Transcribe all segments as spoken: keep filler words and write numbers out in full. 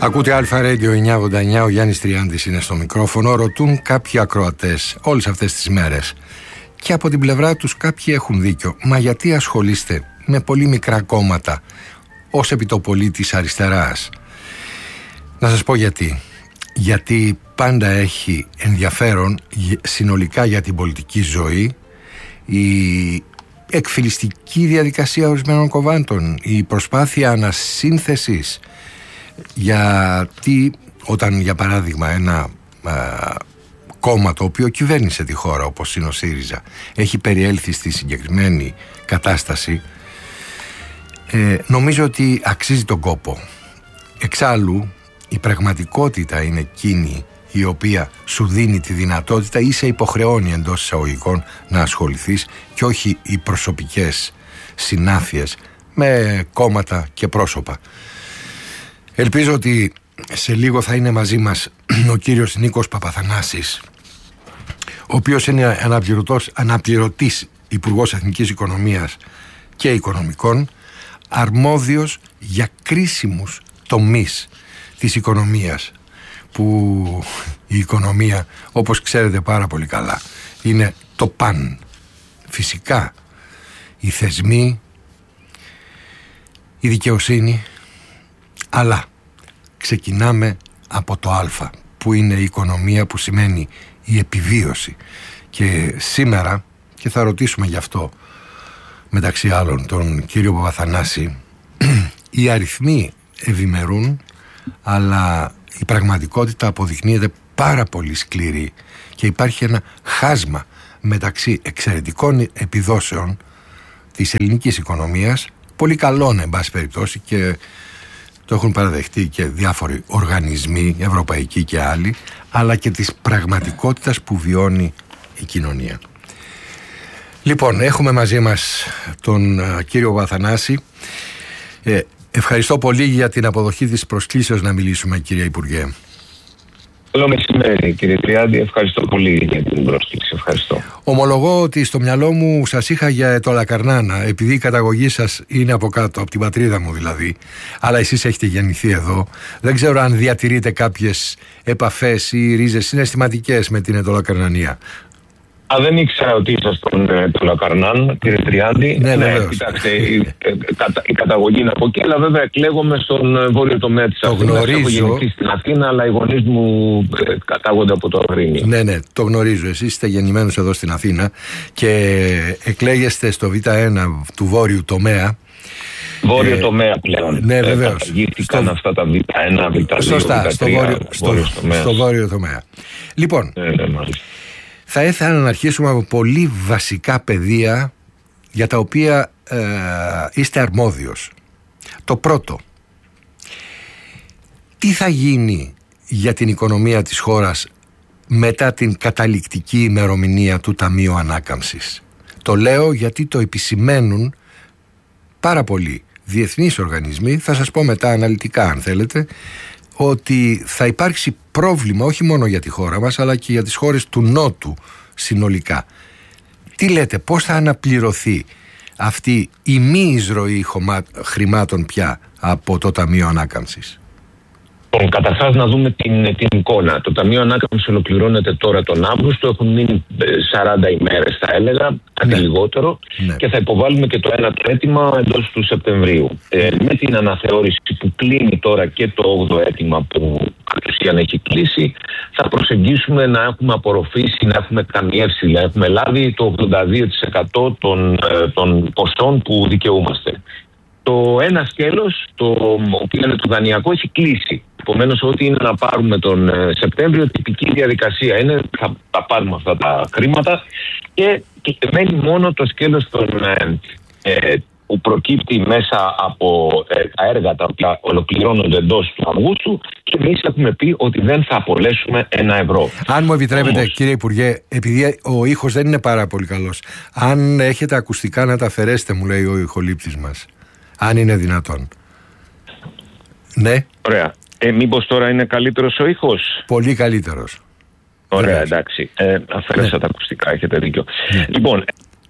Ακούτε Αλφα Radio εννιακόσια ογδόντα εννιά, ο Γιάννης Τριάντης είναι στο μικρόφωνο. Ρωτούν κάποιοι ακροατές όλες αυτές τις μέρες και από την πλευρά τους κάποιοι έχουν δίκιο. Μα γιατί ασχολείστε με πολύ μικρά κόμματα ως επιτοπολί της αριστεράς? Να σας πω γιατί. Γιατί πάντα έχει ενδιαφέρον συνολικά για την πολιτική ζωή η εκφυλιστική διαδικασία ορισμένων κομμάτων, η προσπάθεια ανασύνθεσης. Γιατί όταν, για παράδειγμα, ένα α, κόμμα το οποίο κυβέρνησε τη χώρα, όπως είναι ο ΣΥΡΙΖΑ, έχει περιέλθει στη συγκεκριμένη κατάσταση, ε, νομίζω ότι αξίζει τον κόπο. Εξάλλου, η πραγματικότητα είναι εκείνη η οποία σου δίνει τη δυνατότητα ή σε υποχρεώνει εντός εισαγωγικών να ασχοληθείς, και όχι οι προσωπικές συνάφειες με κόμματα και πρόσωπα. Ελπίζω ότι σε λίγο θα είναι μαζί μας ο κύριος Νίκος Παπαθανάσης, ο οποίος είναι αναπληρωτός, αναπληρωτής Υπουργός Εθνικής Οικονομίας και Οικονομικών, αρμόδιος για κρίσιμους τομείς της οικονομίας, που η οικονομία, όπως ξέρετε πάρα πολύ καλά, είναι το παν. Φυσικά οι θεσμοί, η δικαιοσύνη, αλλά ξεκινάμε από το Α, που είναι η οικονομία, που σημαίνει η επιβίωση. Και σήμερα, και θα ρωτήσουμε γι' αυτό μεταξύ άλλων τον κύριο Παπαθανάση, οι αριθμοί ευημερούν, αλλά η πραγματικότητα αποδεικνύεται πάρα πολύ σκληρή και υπάρχει ένα χάσμα μεταξύ εξαιρετικών επιδόσεων της ελληνικής οικονομίας, πολύ καλών εν πάση περιπτώσει, και το έχουν παραδεχτεί και διάφοροι οργανισμοί, ευρωπαϊκοί και άλλοι, αλλά και της πραγματικότητας που βιώνει η κοινωνία. Λοιπόν, έχουμε μαζί μας τον uh, κύριο Παπαθανάση. Ε, ευχαριστώ πολύ για την αποδοχή της προσκλήσεως να μιλήσουμε, κύριε Υπουργέ. Καλό μεσημέρι, κύριε Τριάντη. Ευχαριστώ πολύ για την πρόσκληση. Ευχαριστώ. Ομολογώ ότι στο μυαλό μου σας είχα για το Λακαρνάνα, επειδή η καταγωγή σας είναι από κάτω, από την πατρίδα μου δηλαδή, αλλά εσείς έχετε γεννηθεί εδώ. Δεν ξέρω αν διατηρείτε κάποιες επαφές ή ρίζες συναισθηματικές με την Ετωλακαρνανία. Α, δεν ήξερα ότι ήσασταν το Λακαρνάν, κύριε Τριάντη. Ναι, ναι, κοιτάξτε, η, η καταγωγή είναι από εκεί, αλλά βέβαια εκλέγομαι στον βόρειο τομέα της Αθήνας. Γνωρίζω. Έχω γεννηθεί στην Αθήνα, αλλά οι γονείς μου ε, κατάγονται από το Αγρίνιο. Ναι, ναι, το γνωρίζω. Εσείς είστε γεννημένος εδώ στην Αθήνα και εκλέγεστε στο Β ένα του βόρειου τομέα. Βόρειο ε, τομέα πλέον. Ναι, βεβαίως. Καταργήθηκαν στο... αυτά τα Β ένα, Β δύο, Σωστά, Β τρία, στο βόρειο, στο, στο βόρειο τομέα. Λοιπόν, ναι, ναι, μάλιστα. Θα ήθελα να αρχίσουμε από πολύ βασικά πεδία για τα οποία ε, είστε αρμόδιος. Το πρώτο, τι θα γίνει για την οικονομία της χώρας μετά την καταληκτική ημερομηνία του Ταμείου Ανάκαμψης? Το λέω γιατί το επισημαίνουν πάρα πολλοί διεθνείς οργανισμοί, θα σας πω μετά αναλυτικά αν θέλετε, ότι θα υπάρξει πρόβλημα όχι μόνο για τη χώρα μας, αλλά και για τις χώρες του Νότου συνολικά. Τι λέτε, πώς θα αναπληρωθεί αυτή η μη εισρωή χρημάτων πια από το Ταμείο Ανάκαμψης? Καταρχάς να δούμε την, την εικόνα. Το Ταμείο Ανάκαμψης ολοκληρώνεται τώρα τον Αύγουστο. Έχουν μείνει σαράντα ημέρες, θα έλεγα, κάτι ναι. λιγότερο. Ναι. Και θα υποβάλουμε και το ένα το αίτημα εντός του Σεπτεμβρίου. Ε, με την αναθεώρηση που κλείνει τώρα και το όγδοο αίτημα που κατ' ουσίαν έχει κλείσει, θα προσεγγίσουμε να έχουμε απορροφήσει, να έχουμε καμιεύσει, να έχουμε λάβει το ογδόντα δύο τοις εκατό των, των ποσών που δικαιούμαστε. Το ένα σκέλος, το οποίο είναι το δανειακό, έχει κλείσει. Επομένως, ό,τι είναι να πάρουμε τον Σεπτέμβριο, τυπική διαδικασία είναι, θα, θα πάρουμε αυτά τα χρήματα και, και μένει μόνο το σκέλος των, ε, που προκύπτει μέσα από ε, τα έργα τα οποία ολοκληρώνονται εντός του Αυγούστου, και εμείς έχουμε πει ότι δεν θα απολέσουμε ένα ευρώ. Αν μου επιτρέπετε, όμως, κύριε Υπουργέ, επειδή ο ήχος δεν είναι πάρα πολύ καλός, αν έχετε ακουστικά να τα αφαιρέσετε, μου λέει ο ηχολήπτης μας. Αν είναι δυνατόν. Ναι. Ωραία. Ε, μήπως τώρα είναι καλύτερος ο ήχος? Πολύ καλύτερος. Ωραία, εντάξει. Ε, αφαίρεσα ναι. τα ακουστικά, έχετε δίκιο. Ναι. Λοιπόν,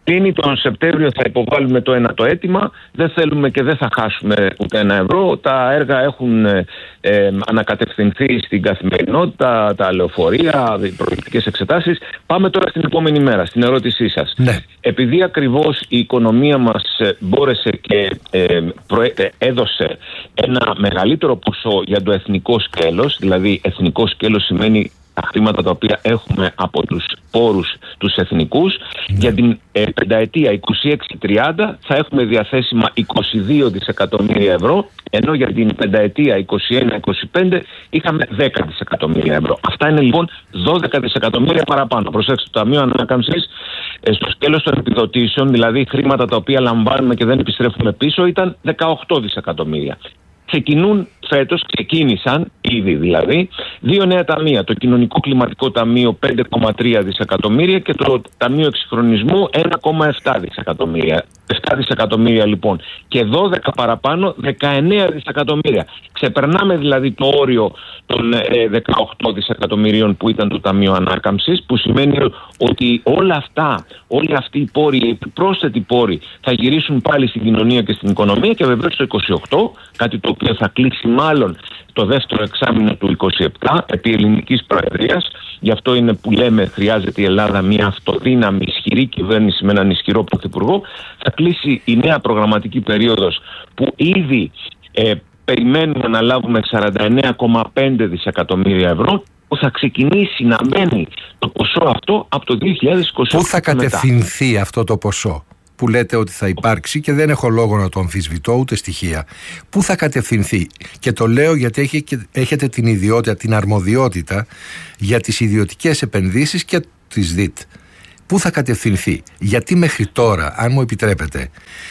κλείνει τον Σεπτέμβριο, θα υποβάλουμε το ένατο αίτημα. Δεν θέλουμε και δεν θα χάσουμε ούτε ένα ευρώ. Τα έργα έχουν ε, ε, ανακατευθυνθεί στην καθημερινότητα, τα λεωφορεία, οι προληπτικές εξετάσεις. Πάμε τώρα στην επόμενη μέρα, στην ερώτησή σας. Ναι. Επειδή ακριβώς η οικονομία μας μπόρεσε και ε, προέ, έδωσε ένα μεγαλύτερο ποσό για το εθνικό σκέλος, δηλαδή εθνικό σκέλος σημαίνει τα χρήματα τα οποία έχουμε από τους πόρους τους εθνικούς, ναι. Για την ε, πενταετία είκοσι έξι τριάντα θα έχουμε διαθέσιμα είκοσι δύο δισεκατομμύρια ευρώ, ενώ για την πενταετία είκοσι ένα είκοσι πέντε είχαμε δέκα δισεκατομμύρια ευρώ. Αυτά είναι λοιπόν δώδεκα δισεκατομμύρια παραπάνω. Προσέξτε, το Ταμείο Ανάκαμψης ε, στο σκέλος των επιδοτήσεων, δηλαδή χρήματα τα οποία λαμβάνουμε και δεν επιστρέφουμε πίσω, ήταν δεκαοκτώ δισεκατομμύρια. Ξεκινούν φέτος, ξεκίνησαν ήδη δηλαδή, δύο νέα ταμεία. Το Κοινωνικό Κλιματικό Ταμείο πέντε κόμμα τρία δισεκατομμύρια και το Ταμείο Εξυγχρονισμού ένα κόμμα επτά δισεκατομμύρια. επτά δισεκατομμύρια λοιπόν και δώδεκα παραπάνω, δεκαεννέα δισεκατομμύρια. Ξεπερνάμε δηλαδή το όριο των ε, δεκαοκτώ δισεκατομμυρίων που ήταν το Ταμείο Ανάκαμψης, που σημαίνει ότι όλα αυτά, όλοι αυτοί οι πόροι, οι πρόσθετοι πόροι θα γυρίσουν πάλι στην κοινωνία και στην οικονομία και βεβαίως το είκοσι οκτώ, κάτι το οποίο θα κλείσει μάλλον το δεύτερο εξάμηνο του είκοσι επτά επί ελληνικής προεδρίας. Γι' αυτό είναι που λέμε χρειάζεται η Ελλάδα μια αυτοδύναμη, ισχυρή κυβέρνηση με έναν ισχυρό πρωθυπουργό. Θα κλείσει η νέα προγραμματική περίοδος που ήδη ε, περιμένουμε να λάβουμε σαράντα εννέα κόμμα πέντε δισεκατομμύρια ευρώ, που θα ξεκινήσει να μένει το ποσό αυτό από το δύο χιλιάδες είκοσι οκτώ. Πού θα κατευθυνθεί μετά αυτό το ποσό που λέτε ότι θα υπάρξει και δεν έχω λόγο να το αμφισβητώ ούτε στοιχεία? Πού θα κατευθυνθεί? Και το λέω γιατί έχετε την ιδιότητα, την αρμοδιότητα για τις ιδιωτικές επενδύσεις και τις ΔΙΤ. Πού θα κατευθυνθεί? Γιατί μέχρι τώρα, αν μου επιτρέπετε,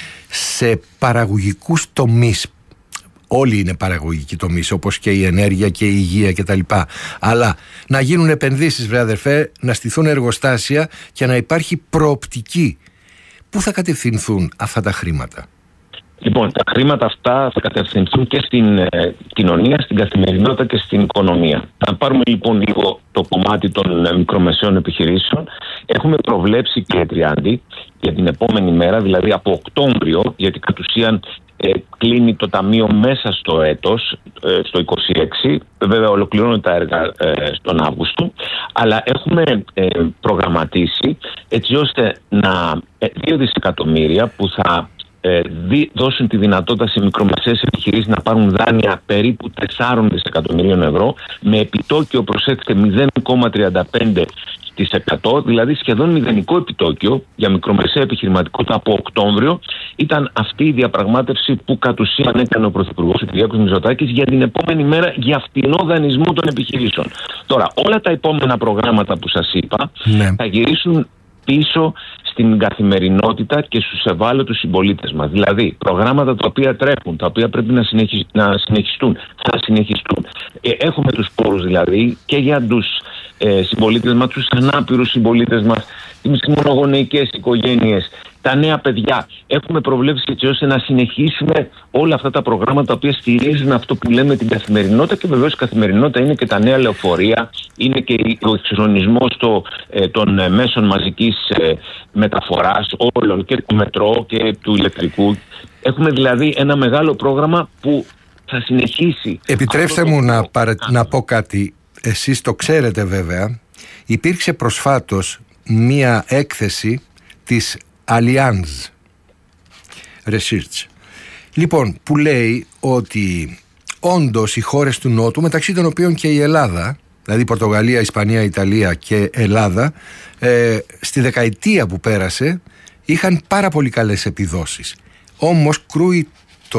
σε παραγωγικούς τομείς, όλοι είναι παραγωγικοί τομείς, όπως και η ενέργεια και η υγεία κτλ. Αλλά να γίνουν επενδύσεις, βρε αδερφέ, να στηθούν εργοστάσια και να υπάρχει προοπτική. Πού θα κατευθυνθούν αυτά τα χρήματα? Λοιπόν, τα χρήματα αυτά θα κατευθυνθούν και στην ε, κοινωνία, στην καθημερινότητα και στην οικονομία. Θα πάρουμε λοιπόν λίγο το κομμάτι των ε, μικρομεσαίων επιχειρήσεων. Έχουμε προβλέψει, κύριε Τριάντη, για την επόμενη μέρα, δηλαδή από Οκτώβριο, γιατί κατ' ουσίαν ε, κλείνει το Ταμείο μέσα στο έτος, ε, στο είκοσι έξι, βέβαια ολοκληρώνουν τα έργα ε, στον Αύγουστο, αλλά έχουμε ε, προγραμματίσει έτσι ώστε να ε, δύο δισεκατομμύρια που θα ε, δι, δώσουν τη δυνατότητα σε μικρομεσαίες επιχειρήσεις να πάρουν δάνεια περίπου τεσσάρων δισεκατομμυρίων ευρώ με επιτόκιο, προσέξτε, μηδέν κόμμα τριάντα πέντε τοις εκατό, δηλαδή σχεδόν μηδενικό επιτόκιο για μικρομεσαία επιχειρηματικότητα από Οκτώβριο. Ήταν αυτή η διαπραγμάτευση που κατ' ουσίαν έκανε ο Πρωθυπουργός ο Κυριάκος Μητσοτάκης για την επόμενη μέρα για φτηνό δανεισμό των επιχειρήσεων. Τώρα, όλα τα επόμενα προγράμματα που σας είπα, ναι, θα γυρίσουν πίσω στην καθημερινότητα και στους ευάλωτους συμπολίτες μας. Δηλαδή, προγράμματα τα οποία τρέχουν, τα οποία πρέπει να, συνεχι... να συνεχιστούν, θα συνεχιστούν. Ε, έχουμε τους πόρους δηλαδή και για τους ε, συμπολίτες μας, τους ανάπηρους συμπολίτες μας, τις μονογονεϊκές οικογένειες, τα νέα παιδιά. Έχουμε προβλέψει έτσι ώστε να συνεχίσουμε όλα αυτά τα προγράμματα τα οποία στηρίζουν αυτό που λέμε την καθημερινότητα, και βεβαίως η καθημερινότητα είναι και τα νέα λεωφορεία, είναι και ο εξυγχρονισμός ε, των ε, μέσων μαζικής ε, μεταφοράς όλων, και του μετρό και του ηλεκτρικού. Έχουμε δηλαδή ένα μεγάλο πρόγραμμα που θα συνεχίσει. Επιτρέψτε μου να, παρα... να πω κάτι. Εσείς το ξέρετε βέβαια. Υπήρξε προσφάτως μία έκθεση της Allianz Research, λοιπόν, που λέει ότι όντως οι χώρες του Νότου, μεταξύ των οποίων και η Ελλάδα, δηλαδή Πορτογαλία, Ισπανία, Ιταλία και Ελλάδα, ε, στη δεκαετία που πέρασε είχαν πάρα πολύ καλές επιδόσεις. Όμως κρούει το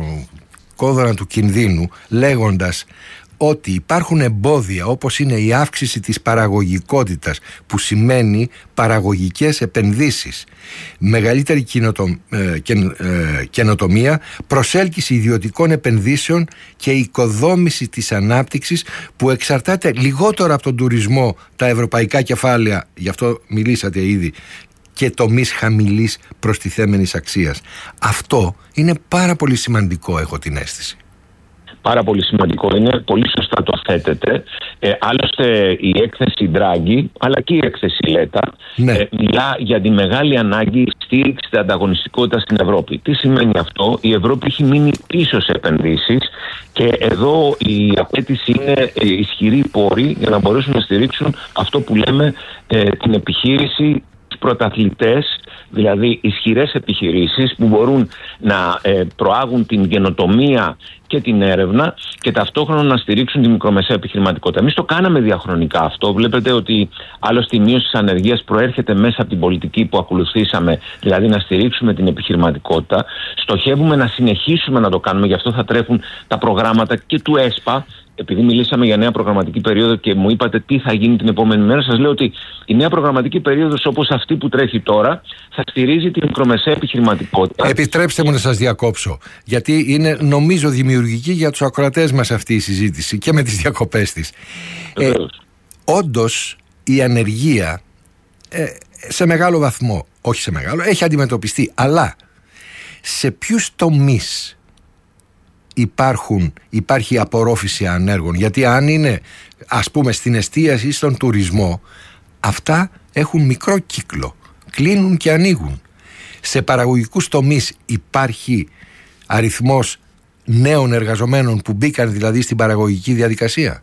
κόδωνα του κινδύνου λέγοντας ότι υπάρχουν εμπόδια, όπως είναι η αύξηση της παραγωγικότητας, που σημαίνει παραγωγικές επενδύσεις, μεγαλύτερη καινοτο, ε, κεν, ε, καινοτομία, προσέλκυση ιδιωτικών επενδύσεων και οικοδόμηση της ανάπτυξης, που εξαρτάται λιγότερο από τον τουρισμό, τα ευρωπαϊκά κεφάλαια, γι' αυτό μιλήσατε ήδη, και τομείς χαμηλής προστιθέμενης αξίας. Αυτό είναι πάρα πολύ σημαντικό, έχω την αίσθηση. Πάρα πολύ σημαντικό είναι, πολύ σωστά το θέτετε. Ε, άλλωστε η έκθεση Draghi, αλλά και η έκθεση Λέτα, ναι. ε, μιλά για τη μεγάλη ανάγκη στήριξη της ανταγωνιστικότητας στην Ευρώπη. Τι σημαίνει αυτό? Η Ευρώπη έχει μείνει πίσω σε επενδύσεις και εδώ η απέτηση είναι ε, ισχυροί πόροι για να μπορέσουν να στηρίξουν αυτό που λέμε ε, την επιχείρηση, πρωταθλητές, δηλαδή ισχυρές επιχειρήσεις που μπορούν να ε, προάγουν την καινοτομία και την έρευνα και ταυτόχρονα να στηρίξουν τη μικρομεσαία επιχειρηματικότητα. Εμείς το κάναμε διαχρονικά αυτό. Βλέπετε ότι άλλωστε η μείωση της ανεργίας προέρχεται μέσα από την πολιτική που ακολουθήσαμε, δηλαδή να στηρίξουμε την επιχειρηματικότητα. Στοχεύουμε να συνεχίσουμε να το κάνουμε, γι' αυτό θα τρέχουν τα προγράμματα και του ΕΣΠΑ. Επειδή μιλήσαμε για νέα προγραμματική περίοδο και μου είπατε τι θα γίνει την επόμενη μέρα, σας λέω ότι η νέα προγραμματική περίοδος όπως αυτή που τρέχει τώρα θα στηρίζει την μικρομεσαία επιχειρηματικότητα. Επιτρέψτε μου να σας διακόψω, γιατί είναι νομίζω δημιουργική για τους ακροατές μας αυτή η συζήτηση και με τις διακοπές της. Ε, όντως η ανεργία ε, σε μεγάλο βαθμό, όχι σε μεγάλο, έχει αντιμετωπιστεί, αλλά σε ποιους τομείς Υπάρχουν, υπάρχει απορρόφηση ανέργων? Γιατί αν είναι, ας πούμε, στην εστίαση ή στον τουρισμό, αυτά έχουν μικρό κύκλο, κλείνουν και ανοίγουν. Σε παραγωγικούς τομείς υπάρχει αριθμός νέων εργαζομένων που μπήκαν δηλαδή στην παραγωγική διαδικασία?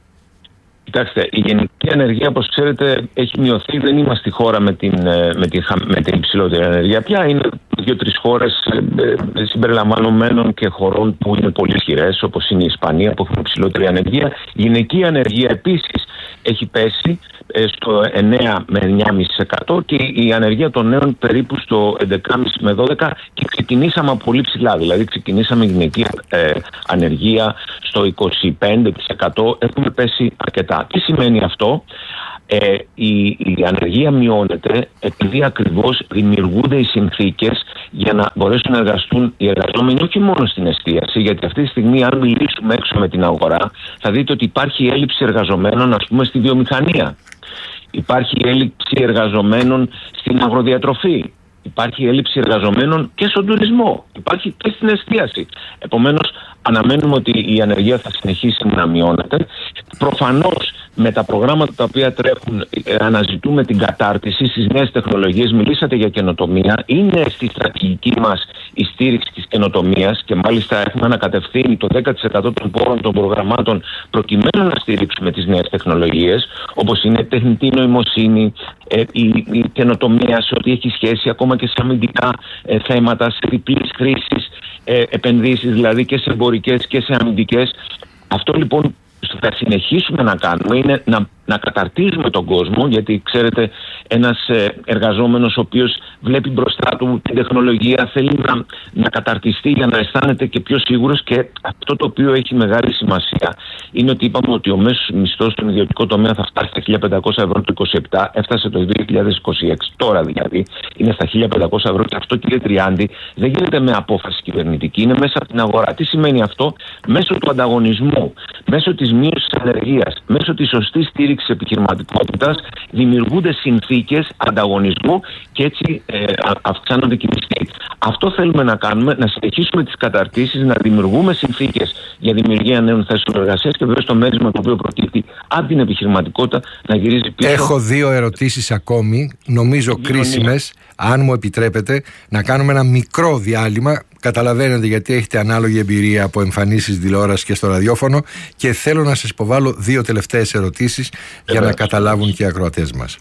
Κοιτάξτε, η γενική ανεργία, όπως ξέρετε, έχει μειωθεί. Δεν είμαστε η χώρα με την, με την, με την υψηλότερη ανεργία. Πια είναι δύο-τρεις χώρες ε, συμπεριλαμβανομένων και χωρών που είναι πολύ ισχυρές, όπως είναι η Ισπανία, που έχουν υψηλότερη ανεργία. Η γυναική ανεργία επίσης έχει πέσει ε, στο εννέα με εννιά κόμμα πέντε τοις εκατό και η ανεργία των νέων περίπου στο έντεκα κόμμα πέντε με δώδεκα τοις εκατό και ξεκινήσαμε από πολύ ψηλά. Δηλαδή ξεκινήσαμε γυναική ε, ανεργία στο είκοσι πέντε τοις εκατό. Έχουμε πέσει αρκετά. Τι σημαίνει αυτό? Ε, η, η ανεργία μειώνεται επειδή ακριβώς δημιουργούνται οι συνθήκες για να μπορέσουν να εργαστούν οι εργαζόμενοι όχι μόνο στην εστίαση, γιατί αυτή τη στιγμή αν μιλήσουμε έξω με την αγορά θα δείτε ότι υπάρχει έλλειψη εργαζομένων, ας πούμε, στη βιομηχανία, υπάρχει έλλειψη εργαζομένων στην αγροδιατροφή, υπάρχει έλλειψη εργαζομένων και στον τουρισμό, υπάρχει και στην εστίαση. Επομένως αναμένουμε ότι η ανεργία θα συνεχίσει να μειώνεται. Προφανώς με τα προγράμματα τα οποία τρέχουν αναζητούμε την κατάρτιση στις νέες τεχνολογίες. Μιλήσατε για καινοτομία. Είναι στη στρατηγική μας η στήριξη της καινοτομίας και μάλιστα έχουμε ανακατευθύνει το δέκα τοις εκατό των πόρων των προγραμμάτων προκειμένου να στηρίξουμε τις νέες τεχνολογίες, όπως είναι τεχνητή νοημοσύνη, η, η καινοτομία σε ό,τι έχει σχέση ακόμα και σε αμυντικά ε, θέματα, σε διπλής χρήσης ε, επενδύσεις, δηλαδή και σε εμπορικές και σε αμυντικές. Αυτό λοιπόν θα συνεχίσουμε να κάνουμε είναι να, να καταρτίζουμε τον κόσμο, γιατί ξέρετε ένας εργαζόμενος ο οποίος βλέπει μπροστά του την τεχνολογία θέλει να, να καταρτιστεί για να αισθάνεται και πιο σίγουρος, και αυτό το οποίο έχει μεγάλη σημασία είναι ότι είπαμε ότι ο μέσος μισθός στον ιδιωτικό τομέα θα φτάσει στα χίλια πεντακόσια ευρώ το είκοσι επτά, έφτασε το δύο χιλιάδες είκοσι έξι, τώρα δηλαδή είναι στα χίλια πεντακόσια ευρώ, και αυτό, κύριε Τριάντη, δεν γίνεται με απόφαση κυβερνητική, είναι μέσα από την αγορά. Τι σημαίνει αυτό? Μέσω του ανταγωνισμού, μέσω της μείωσης της ανεργίας, μέσω της σωστής στήριξης επιχειρηματικότητας δημιουργούνται συνθήκες ανταγωνισμού και έτσι ε, αυξάνονται και οι μισθοί. Αυτό θέλουμε να κάνουμε, να συνεχίσουμε τις καταρτήσεις, να δημιουργούμε συνθήκες για δημιουργία νέων θέσεων εργασίας και βέβαια στο μέρισμα το οποίο προκύπτει από την επιχειρηματικότητα να γυρίζει πίσω. Έχω δύο ερωτήσεις ακόμη, νομίζω κρίσιμες, αν μου επιτρέπετε, να κάνουμε ένα μικρό διάλειμμα. Καταλαβαίνετε γιατί έχετε ανάλογη εμπειρία από εμφανίσεις τηλεόραση και στο ραδιόφωνο, και θέλω να σας υποβάλω δύο τελευταίες ερωτήσεις ε, για να καταλάβουν και οι ακροατές μας.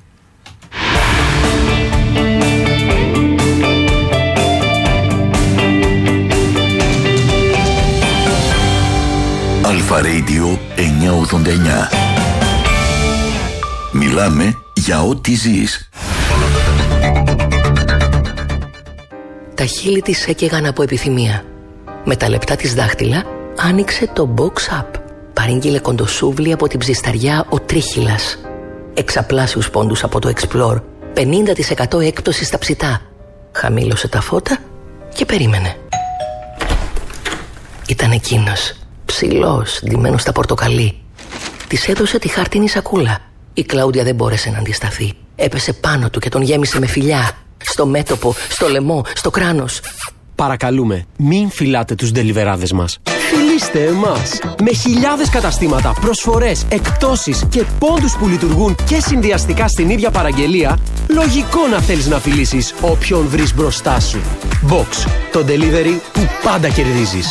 Αλφα Radio εννιακόσια ογδόντα εννιά. Μιλάμε για ό,τι ζεις. Τα χείλη της έκαιγαν από επιθυμία. Με τα λεπτά της δάχτυλα άνοιξε το box up. Παρήγγειλε κοντοσούβλι από την ψισταριά ο Τρίχυλας. Εξαπλάσιους πόντους από το Explore. πενήντα τοις εκατό έκπτωση στα ψητά. Χαμήλωσε τα φώτα και περίμενε. Ήταν εκείνος, ψηλός, ντυμένος στα πορτοκαλί. Της έδωσε τη χάρτινη σακούλα. Η Κλάουδια δεν μπόρεσε να αντισταθεί. Έπεσε πάνω του και τον γέμισε με φιλιά. Στο μέτωπο, στο λαιμό, στο κράνος. Παρακαλούμε, μην φυλάτε τους ντελιβεράδες μας. Φιλήστε εμάς! Με χιλιάδες καταστήματα, προσφορές, εκπτώσεις και πόντους που λειτουργούν και συνδυαστικά στην ίδια παραγγελία, λογικό να θέλεις να φιλήσεις όποιον βρεις μπροστά σου. Box, το delivery που πάντα κερδίζεις.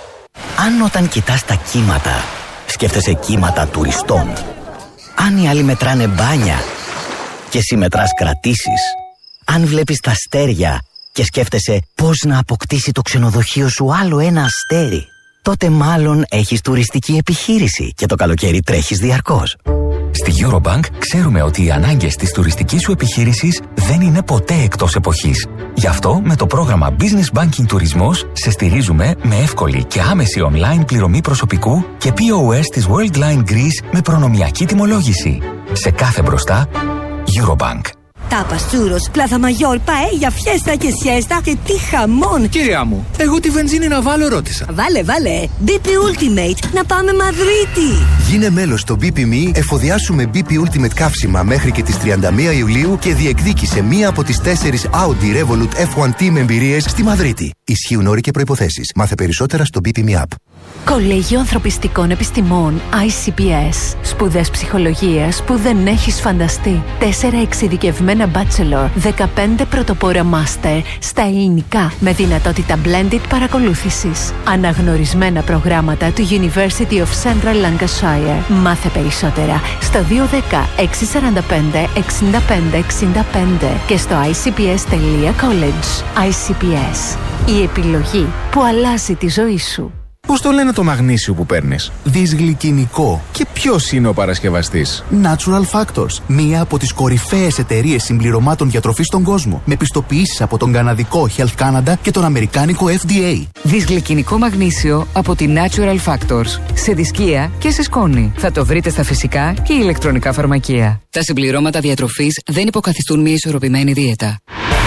Αν όταν κοιτάς τα κύματα, σκέφτεσαι κύματα τουριστών. Αν οι άλλοι μετράνε μπάνια και εσύ μετράς κρατήσεις. Αν βλέπεις τα αστέρια και σκέφτεσαι πώς να αποκτήσει το ξενοδοχείο σου άλλο ένα αστέρι, τότε μάλλον έχεις τουριστική επιχείρηση και το καλοκαίρι τρέχεις διαρκώς. Στη Eurobank ξέρουμε ότι οι ανάγκες της τουριστικής σου επιχείρησης δεν είναι ποτέ εκτός εποχής. Γι' αυτό με το πρόγραμμα Business Banking Τουρισμός σε στηρίζουμε με εύκολη και άμεση online πληρωμή προσωπικού και πι ο ες της Worldline Greece με προνομιακή τιμολόγηση. Σε κάθε μπροστά, Eurobank. Τάπας, τσούρος, πλάθα μαγιόρ, παέλια, φιέστα και σιέστα και τι χαμόν! Κυρία μου, εγώ τη βενζίνη να βάλω ρώτησα. Βάλε, βάλε! μπι πι Ultimate, να πάμε Μαδρίτη! Γίνε μέλος στο μπι πι Me, εφοδιάσουμε μπι πι Ultimate καύσιμα μέχρι και τις τριάντα μία Ιουλίου και διεκδίκησε μία από τις τέσσερις Audi Revolut εφ ουάν Team εμπειρίες στη Μαδρίτη. Ισχύουν όροι και προϋποθέσεις. Μάθε περισσότερα στο μπι πι Me App. Κολέγιο Ανθρωπιστικών Επιστημών άι σι πι ες. Σπουδές ψυχολογίας που δεν έχεις φανταστεί. Τέσσερα εξειδικευμένα bachelor, δεκαπέντε πρωτοπόρα master στα ελληνικά με δυνατότητα blended παρακολούθησης. Αναγνωρισμένα προγράμματα του University of Central Lancashire. Μάθε περισσότερα στο δύο ένα μηδέν έξι τέσσερα πέντε έξι πέντε έξι πέντε και στο άι σι πι ες τελεία college. άι σι πι ες. Η επιλογή που αλλάζει τη ζωή σου. Πώς το λένε το μαγνήσιο που παίρνεις? Δυσγλυκινικό. Και ποιος είναι ο παρασκευαστής? Natural Factors, μία από τις κορυφαίες εταιρείες συμπληρωμάτων διατροφής στον κόσμο, με πιστοποιήσεις από τον καναδικό Health Canada και τον αμερικάνικο εφ ντι έι. Δυσγλυκινικό μαγνήσιο από τη Natural Factors. Σε δισκία και σε σκόνη. Θα το βρείτε στα φυσικά και ηλεκτρονικά φαρμακεία. Τα συμπληρώματα διατροφής δεν υποκαθιστούν μια ισορροπημένη δίαιτα.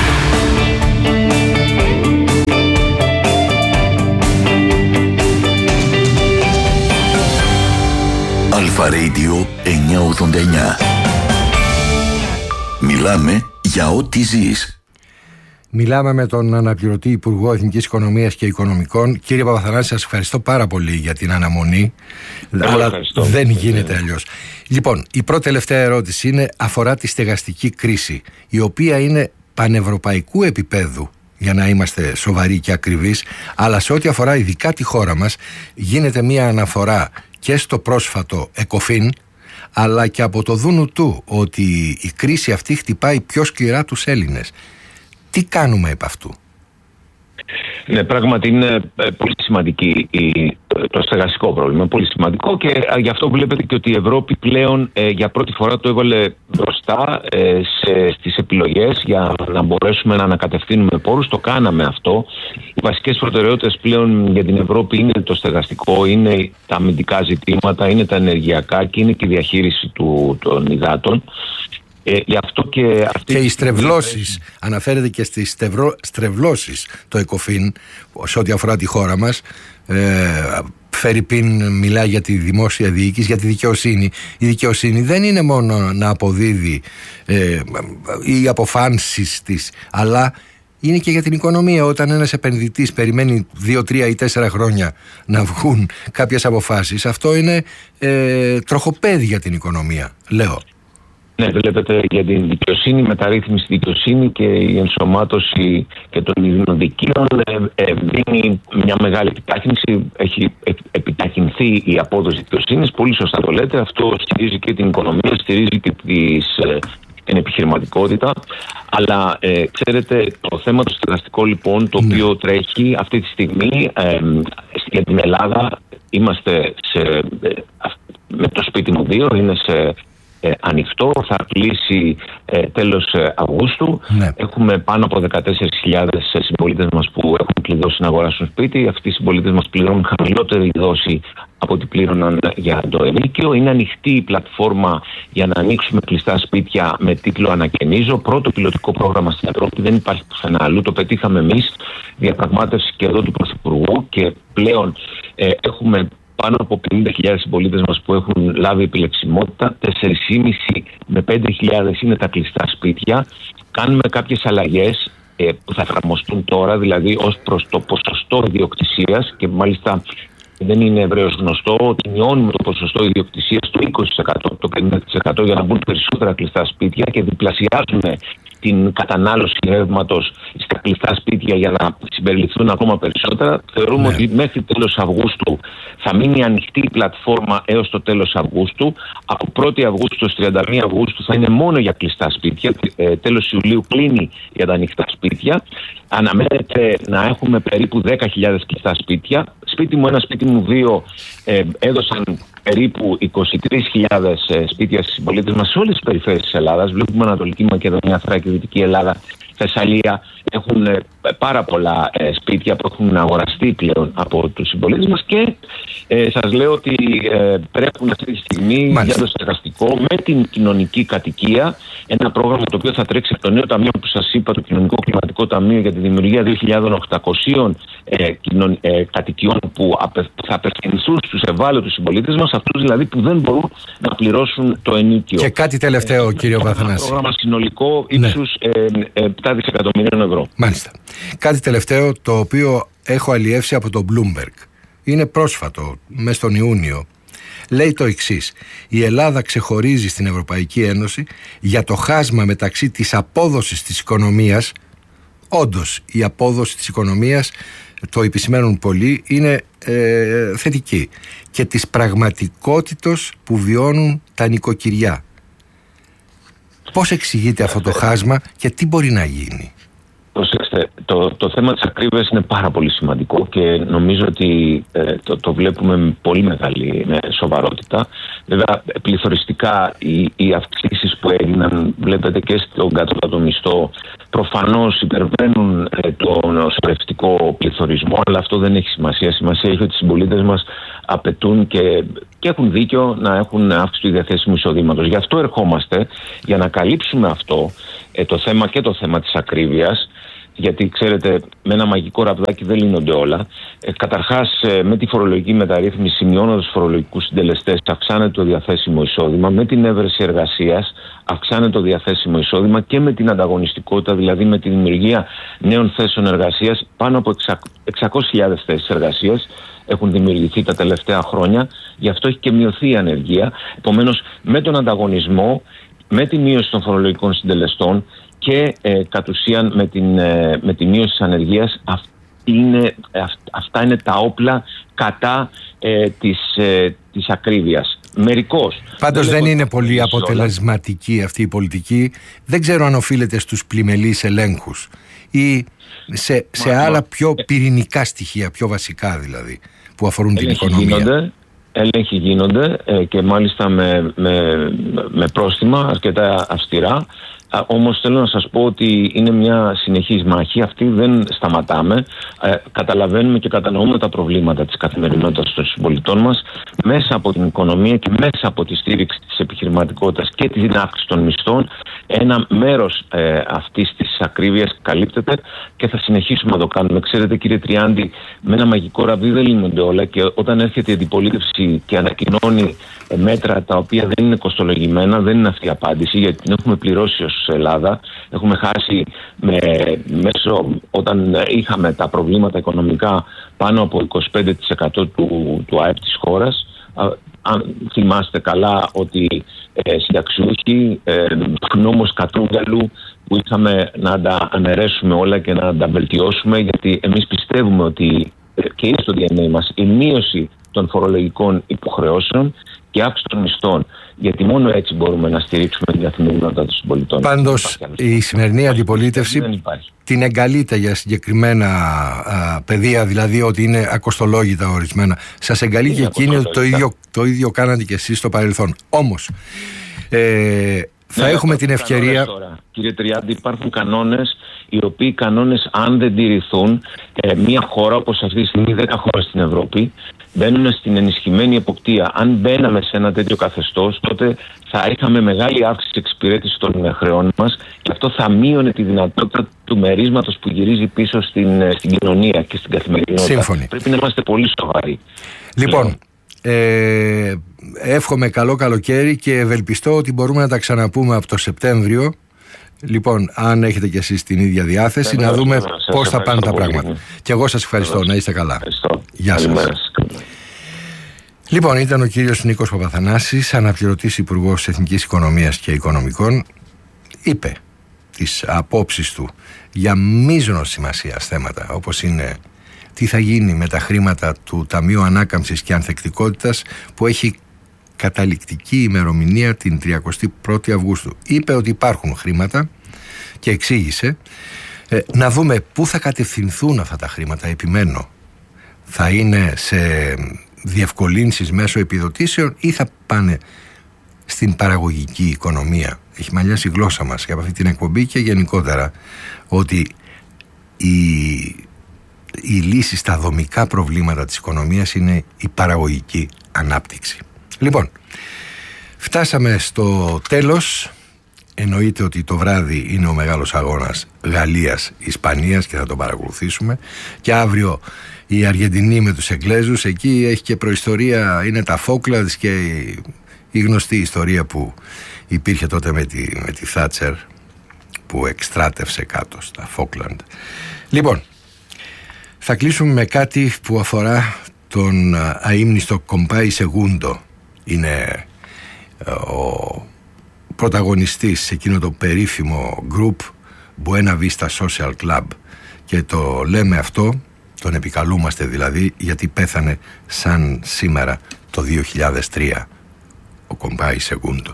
Αλφα Radio εννιακόσια ογδόντα εννιά. Μιλάμε για ό,τι ζεις. Μιλάμε με τον αναπληρωτή Υπουργό Εθνικής Οικονομίας και Οικονομικών. Κύριε Παπαθανάση, σας ευχαριστώ πάρα πολύ για την αναμονή. Εγώ αλλά ευχαριστώ. Δεν γίνεται αλλιώς. Λοιπόν, η πρώτη τελευταία ερώτηση είναι, αφορά τη στεγαστική κρίση, η οποία είναι πανευρωπαϊκού επίπεδου, για να είμαστε σοβαροί και ακριβείς, αλλά σε ό,τι αφορά ειδικά τη χώρα μας, γίνεται μία αναφορά και στο πρόσφατο ΕΚΟΦΗΝ, αλλά και από το δούνου του, ότι η κρίση αυτή χτυπάει πιο σκληρά τους Έλληνες. Τι κάνουμε επ' αυτού? Ναι, πράγματι είναι πολύ σημαντική η, το στεγαστικό πρόβλημα. Πολύ σημαντικό και γι' αυτό βλέπετε και ότι η Ευρώπη πλέον ε, για πρώτη φορά το έβαλε μπροστά ε, σε, στις επιλογές για να μπορέσουμε να ανακατευθύνουμε πόρους. Το κάναμε αυτό. Οι βασικές προτεραιότητες πλέον για την Ευρώπη είναι το στεγαστικό, είναι τα αμυντικά ζητήματα, είναι τα ενεργειακά και είναι και η διαχείριση του, των υδάτων. Ε, γι' αυτό και, αυτή και οι στρεβλώσεις, αναφέρεται και στις στρεβλώσεις το ΕΚΟΦΗΝ σε ό,τι αφορά τη χώρα μας. ε, Φερρυπίν μιλάει για τη δημόσια διοίκηση, για τη δικαιοσύνη. Η δικαιοσύνη δεν είναι μόνο να αποδίδει ε, οι αποφάνσεις της, αλλά είναι και για την οικονομία. Όταν ένας επενδυτής περιμένει δύο, τρία ή τέσσερα χρόνια να βγουν κάποιες αποφάσεις, αυτό είναι ε, τροχοπέδι για την οικονομία, λέω. Ναι, βλέπετε, για την δικαιοσύνη, μεταρρύθμιση δικαιοσύνη και η ενσωμάτωση και των ειρηνοδικείων ε, ε, δίνει μια μεγάλη επιτάχυνση. Έχει επιταχυνθεί η απόδοση δικαιοσύνης. Πολύ σωστά το λέτε. Αυτό στηρίζει και την οικονομία, στηρίζει και τις, ε, την επιχειρηματικότητα. Αλλά ε, ξέρετε, το θέμα το στεγαστικό λοιπόν, το οποίο mm. τρέχει αυτή τη στιγμή ε, για την Ελλάδα, είμαστε σε, ε, με το σπίτι μου δύο, είναι σε Ε, ανοιχτό, θα κλείσει ε, τέλος ε, Αυγούστου. Ναι. Έχουμε πάνω από δεκατέσσερις χιλιάδες συμπολίτες μας που έχουν κλειδώσει να αγοράσουν σπίτι. Αυτοί οι συμπολίτες μας πληρώνουν χαμηλότερη δόση από ό,τι πλήρωναν για το ενίκιο. Είναι ανοιχτή η πλατφόρμα για να ανοίξουμε κλειστά σπίτια με τίτλο Ανακαινίζω. Πρώτο πιλωτικό πρόγραμμα στην Ευρώπη, δεν υπάρχει πουθενά αλλού. Το πετύχαμε εμείς, διαπραγμάτευση και εδώ του Πρωθυπουργού, και πλέον ε, έχουμε πάνω από πενήντα χιλιάδες συμπολίτες μας που έχουν λάβει επιλεξιμότητα, τέσσερα χιλιάδες πεντακόσιες με πέντε χιλιάδες είναι τα κλειστά σπίτια. Κάνουμε κάποιες αλλαγές ε, που θα εφαρμοστούν τώρα, δηλαδή ως προς το ποσοστό ιδιοκτησίας, και μάλιστα δεν είναι ευρέως γνωστό ότι μειώνουμε το ποσοστό ιδιοκτησίας του είκοσι τοις εκατό, το πενήντα τοις εκατό για να μπουν περισσότερα κλειστά σπίτια και διπλασιάζουμε την κατανάλωση ρεύματος στα κλειστά σπίτια για να συμπεριληφθούν ακόμα περισσότερα. Θεωρούμε ναι. ότι μέχρι τέλος Αυγούστου θα μείνει ανοιχτή η πλατφόρμα έως το τέλος Αυγούστου. Από πρώτη Αυγούστου έως τριάντα μία Αυγούστου θα είναι μόνο για κλειστά σπίτια. Ε, τέλος Ιουλίου κλείνει για τα ανοιχτά σπίτια. Αναμένεται να έχουμε περίπου δέκα χιλιάδες κλειστά σπίτια. Σπίτι μου ένα, σπίτι μου δύο ε, έδωσαν περίπου είκοσι τρεις χιλιάδες ε, σπίτια στις συμπολίτες μας σε όλες τις περιφέρειες της Ελλάδας. Βλέπουμε Ανατολική Μακεδονία, Θράκη, Δυτική Ελλάδα, Θεσσαλία. Έχουν ε, πάρα πολλά ε, σπίτια που έχουν αγοραστεί πλέον από τους συμπολίτες μας και ε, σας λέω ότι ε, πρέπει αυτή τη στιγμή Μάλιστα. για το στεγαστικό με την κοινωνική κατοικία, ένα πρόγραμμα το οποίο θα τρέξει από το νέο ταμείο που σας είπα, το Κοινωνικό Κλιματικό Ταμείο, για τη δημιουργία δύο χιλιάδες οκτακοσίων ε, κοινων, ε, κατοικιών που απε, θα απευθυνθούν στους ευάλωτους συμπολίτες μας, αυτούς δηλαδή που δεν μπορούν να πληρώσουν το ενίκιο. Και κάτι τελευταίο, ε, κύριο Βαθανάση. Ένα πρόγραμμα συνολικό ύψους ναι. ε, επτά δισεκατομμυρίων ευρώ. Μάλιστα. Κάτι τελευταίο το οποίο έχω αλλιεύσει από το Bloomberg. Είναι πρόσφατο, μέσα στον Ιούνιο. Λέει το εξής: η Ελλάδα ξεχωρίζει στην Ευρωπαϊκή Ένωση για το χάσμα μεταξύ της απόδοσης της οικονομίας. Όντως η απόδοση της οικονομίας, το επισημαίνουν πολλοί, είναι ε, θετική, και της πραγματικότητος που βιώνουν τα νοικοκυριά. Πώς εξηγείται αυτό το χάσμα και τι μπορεί να γίνει? Προσέξτε, το, το θέμα της ακρίβειας είναι πάρα πολύ σημαντικό και νομίζω ότι ε, το, το βλέπουμε με πολύ μεγάλη με σοβαρότητα. Βέβαια, πληθωριστικά οι, οι αυξήσεις που έγιναν, βλέπετε και στον κατώτατο μισθό, προφανώς υπερβαίνουν ε, τον σωρευτικό πληθωρισμό, αλλά αυτό δεν έχει σημασία. Σημασία έχει ότι οι συμπολίτες μας απαιτούν και, και έχουν δίκιο να έχουν αύξηση του διαθέσιμου εισοδήματος. Γι' αυτό ερχόμαστε, για να καλύψουμε αυτό ε, το θέμα και το θέμα της ακρίβειας, γιατί ξέρετε, με ένα μαγικό ραβδάκι δεν λύνονται όλα. Ε, καταρχάς, ε, με τη φορολογική μεταρρύθμιση, μειώνοντας τους φορολογικούς συντελεστές, αυξάνεται το διαθέσιμο εισόδημα. Με την έβρεση εργασίας, αυξάνεται το διαθέσιμο εισόδημα, και με την ανταγωνιστικότητα, δηλαδή με τη δημιουργία νέων θέσεων εργασίας. Πάνω από εξακόσιες χιλιάδες θέσεις εργασίας έχουν δημιουργηθεί τα τελευταία χρόνια. Γι' αυτό έχει και μειωθεί η ανεργία. Επομένως, με τον ανταγωνισμό, με τη μείωση των φορολογικών συντελεστών και ε, κατ' ουσίαν με, την, ε, με τη μείωση της ανεργίας, αυτή είναι, αυ, αυτά είναι τα όπλα κατά ε, της, ε, της ακρίβειας. Μερικώς. Πάντως δεν, δεν είναι πολύ αποτελεσματική αυτή η πολιτική. Δεν ξέρω αν οφείλεται στους πλημελείς ελέγχους ή σε, σε μα, άλλα πιο πυρηνικά στοιχεία, πιο βασικά δηλαδή, που αφορούν την οικονομία. Γίνονται, έλεγχοι γίνονται ε, και μάλιστα με, με, με πρόστιμα αρκετά αυστηρά. Όμως θέλω να σας πω ότι είναι μια συνεχής μάχη, αυτή δεν σταματάμε. Ε, καταλαβαίνουμε και κατανοούμε τα προβλήματα της καθημερινότητας των συμπολιτών μας μέσα από την οικονομία και μέσα από τη στήριξη της επιχειρηματικότητας και την αύξηση των μισθών. Ένα μέρος ε, αυτής της ακρίβειας καλύπτεται και θα συνεχίσουμε να το κάνουμε. Ξέρετε, κύριε Τριάντη, με ένα μαγικό ραβδί δεν λύνονται όλα, και όταν έρχεται η αντιπολίτευση και ανακοινώνει ε, μέτρα τα οποία δεν είναι κοστολογημένα, δεν είναι αυτή η απάντηση, γιατί την έχουμε πληρώσει ως Ελλάδα. Έχουμε χάσει με, μέσω, όταν είχαμε τα προβλήματα οικονομικά, πάνω από είκοσι πέντε τοις εκατό του, του ΑΕΠ της χώρας. Αν θυμάστε καλά ότι ε, συνταξιούχοι, ε, νόμος Κατρούγκαλου, που είχαμε να τα αναιρέσουμε όλα και να τα βελτιώσουμε, γιατί εμείς πιστεύουμε ότι ε, και είναι στο ντι εν έι μας η μείωση των φορολογικών υποχρεώσεων και αύξηση των μισθών, γιατί μόνο έτσι μπορούμε να στηρίξουμε την καθημερινότητα των συμπολιτών. Πάντως η σημερινή αντιπολίτευση την εγκαλείται για συγκεκριμένα α, πεδία, δηλαδή ότι είναι ακοστολόγητα ορισμένα. Σας εγκαλεί και εκείνη ότι το ίδιο, το ίδιο κάνατε και εσείς στο παρελθόν. Όμως ε, θα ναι, έχουμε την ευκαιρία... Τώρα, κύριε Τριάντη, υπάρχουν κανόνες, οι οποίοι κανόνες, αν δεν τηρηθούν, ε, μια χώρα όπως αυτή τη στιγμή, δέκα χώρες στην Ευρώπη, μπαίνουν στην ενισχυμένη εποπτεία. Αν μπαίναμε σε ένα τέτοιο καθεστώς, τότε θα είχαμε μεγάλη αύξηση εξυπηρέτηση των χρεών μας, και αυτό θα μείωνε τη δυνατότητα του μερίσματος που γυρίζει πίσω στην, στην κοινωνία και στην καθημερινότητα. Σύμφωνοι. Πρέπει να είμαστε πολύ σοβαροί. Λοιπόν, ε, εύχομαι καλό καλοκαίρι και ευελπιστώ ότι μπορούμε να τα ξαναπούμε από το Σεπτέμβριο. Λοιπόν, αν έχετε κι εσείς την ίδια διάθεση, να δούμε πώς θα πάνε τα πράγματα. Και εγώ σας ευχαριστώ. Να είστε καλά. Ευχαριστώ. Γεια σας. Λοιπόν, ήταν ο κύριος Νίκος Παπαθανάσης, αναπληρωτής Υπουργός Εθνικής Οικονομίας και Οικονομικών. Είπε τις απόψεις του για μείζωνος σημασίας θέματα, όπως είναι τι θα γίνει με τα χρήματα του Ταμείου Ανάκαμψης και Ανθεκτικότητας, που έχει καταληκτική ημερομηνία την τριαντάτη πρώτη Αυγούστου. Είπε ότι υπάρχουν χρήματα και εξήγησε ε, να δούμε πού θα κατευθυνθούν αυτά τα χρήματα. Επιμένω, θα είναι σε διευκολύνσεις μέσω επιδοτήσεων ή θα πάνε στην παραγωγική οικονομία. Έχει μαλλιάσει η γλώσσα μας και από αυτή την εκπομπή και γενικότερα ότι η, η λύση στα δομικά προβλήματα της οικονομίας είναι η παραγωγική ανάπτυξη. Λοιπόν, φτάσαμε στο τέλος. Εννοείται ότι το βράδυ είναι ο μεγάλος αγώνας Γαλλίας-Ισπανίας και θα τον παρακολουθήσουμε. Και αύριο η Αργεντινή με τους Εγγλέζους. Εκεί έχει και προϊστορία, είναι τα Falklands και η, η γνωστή ιστορία που υπήρχε τότε με τη, με τη Θάτσερ, που εκστράτευσε κάτω στα Falkland. Λοιπόν, θα κλείσουμε με κάτι που αφορά τον αείμνηστο Κομπάι Σεγούντο. Είναι ο πρωταγωνιστής σε εκείνο το περίφημο group Buena Vista Social Club, και το λέμε αυτό, τον επικαλούμαστε δηλαδή, γιατί πέθανε σαν σήμερα το δύο χιλιάδες τρία ο Κομπάι Σεγούντο.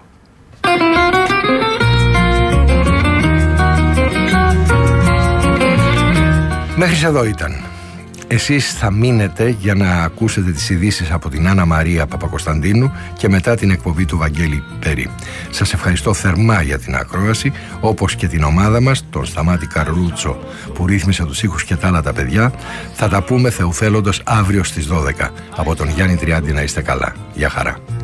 Μέχρι εδώ ήταν. Εσείς θα μείνετε για να ακούσετε τις ειδήσεις από την Άννα Μαρία Παπακοσταντίνου και μετά την εκπομπή του Βαγγέλη Περί. Σας ευχαριστώ θερμά για την ακρόαση, όπως και την ομάδα μας, τον Σταμάτη Καρλούτσο που ρύθμισε τους ήχους και τα άλλα τα παιδιά. Θα τα πούμε θεουθέλοντος αύριο στις δώδεκα. Από τον Γιάννη Τριάντη να είστε καλά. Γεια χαρά.